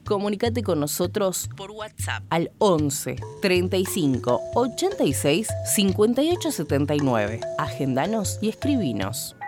Comunicate con nosotros por WhatsApp al 11 35 86 58 79. Agendanos y escribinos.